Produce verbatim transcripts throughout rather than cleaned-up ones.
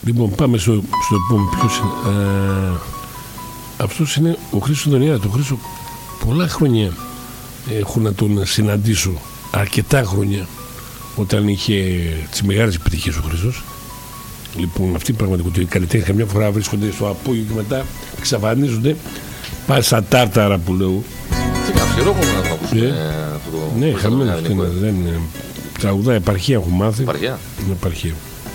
Λοιπόν, πάμε στο, στο επόμενο. Ποιος είναι? Ε, αυτός είναι ο Χρήστος Δονιάδη. Ο Χρήστος πολλά χρόνια έχω να τον συναντήσω. Αρκετά χρόνια. Όταν είχε τις μεγάλες επιτυχίες ο Χρήστος. Λοιπόν, αυτοί πραγματικότητα οι καλλιτέχνες καμιά φορά βρίσκονται στο απόγειο και μετά εξαφανίζονται. Πάνε στα τάρταρα που λέω. Τι καυσιρό που να το ακούσουμε αυτό το. Ναι, χαμένο αυτό είναι. Δεν είναι. Τραγουδά επαρχία έχω μάθει. Επαρχία. Είναι επαρχία.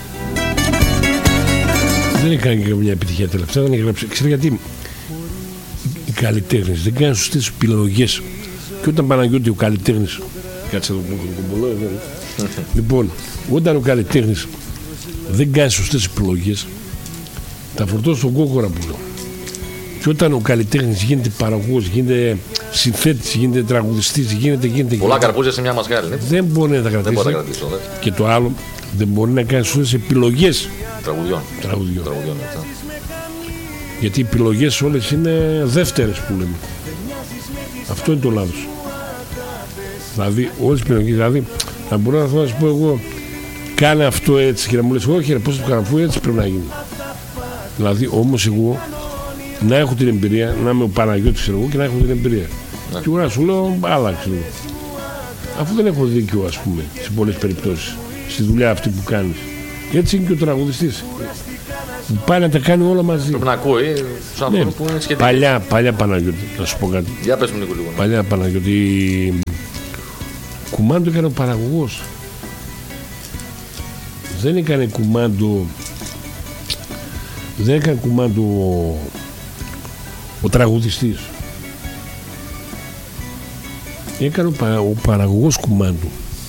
Δεν έκανε και καμιά επιτυχία τελευταία. Δεν έγραψε. Ξέρω γιατί οι καλλιτέχνες δεν κάνουν σωστές επιλογές. Και όταν Παναγιώτη ο καλλιτέχνης. Κάτσε εδώ που έχω το κομπολό εδώ. Λοιπόν, όταν ο καλλιτέχνης δεν κάνει σωστές επιλογές, τα φορτώσει στον κόκορα που λέω. Και όταν ο καλλιτέχνης γίνεται παραγωγός, γίνεται συνθέτης, γίνεται τραγουδιστής, γίνεται, γίνεται. Πολλά καρπούζια σε μια μασχάλη. Ναι. Δεν μπορεί να τα κρατήσει. Δεν μπορεί να κρατήσω, και το άλλο, δεν μπορεί να κάνει σωστές επιλογές τραγουδιών. Τραγουδιών. Τραγουδιών γιατί οι επιλογές όλες είναι δεύτερες που λέμε. Αυτό είναι το λάθος. Δηλαδή, όλες τις επιλογές, δηλαδή, να μπορώ να σου πω εγώ, κάνε αυτό έτσι και να μου λες, όχι, ρε, πώς το κάνω, αφού έτσι πρέπει να γίνει. Δηλαδή, όμως εγώ να έχω την εμπειρία, να είμαι ο Παναγιώτης εγώ και να έχω την εμπειρία. Ναι. Και εγώ να σου λέω, άλλαξε λίγο. Αφού δεν έχω δίκιο, ας πούμε, σε πολλές περιπτώσεις, στη δουλειά αυτή που κάνεις. Έτσι είναι και ο τραγουδιστής. Που πάει να τα κάνει όλα μαζί. Πρέπει να ακούει τους ανθρώπους ναι. που είναι σχετικοί. Παλιά, παλιά Παναγιώτη, να σου πω κάτι. Για πες μου λίγο λίγο. Παλιά Παναγιώτη, κουμάντο έκανε ο παραγωγός. Δεν έκανε κουμάντο, δεν έκανε κουμάντο ο, ο τραγουδιστής. Έκανε ο, παρα, ο παραγωγός κουμάντο.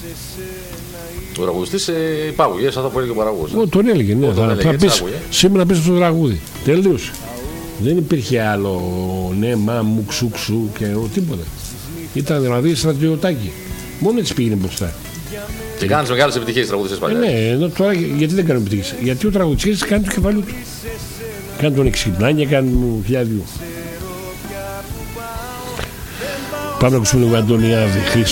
Ο τραγουδιστής ε, υπάγωγε, σαν αυτό που έλεγε ο παραγωγός. Ο, τον έλεγε, ναι. Θα, θα πεις, σήμερα πες το τραγούδι. Τελείωσε. Δεν υπήρχε άλλο ναι, μα, μου, ξου, ξου και ο, τίποτα. Ήταν δηλαδή στρατιωτάκι. Μόνο έτσι πήγαινε μπροστά. Και κάνεις μεγάλες επιτυχίες τραγουδιστές παλιά. Ε, ναι, τώρα γιατί δεν κάνουν επιτυχίες. Γιατί ο τραγουδιστής κάνει το κεφάλι του. Κάνει τον εξυπνάνια, κάνει μου χιλιάδιο. Πάμε να ακούσουμε λίγο Αντωνιάδη, Χρήστο.